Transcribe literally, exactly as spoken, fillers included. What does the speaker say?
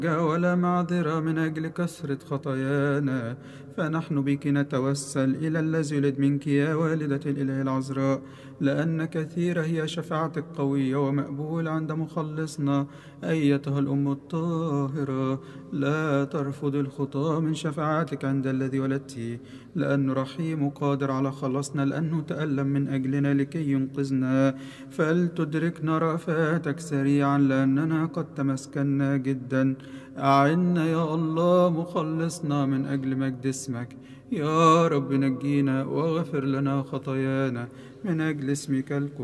ولا معذرة من أجل كثرة خطايانا، فنحن بك نتوسل إلى الذي يولد منك يا والدة الإله العذراء، لأن كثيرة هي شفاعتك قوية ومقبول عند مخلصنا أيتها الأم الطاهرة. لا ترفض الخطاة من شفاعتك عند الذي ولدته، لأنه رحيم وقادر على خلصنا، لأنه تألم من أجلنا لكي ينقذنا. فلتدركنا رأفاتك سريعا، لأننا قد تمسكنا جدا. أعنا يا الله مخلصنا من أجل مجد اسمك. يا رب نجينا واغفر لنا خطايانا من أجل اسمك القدوس.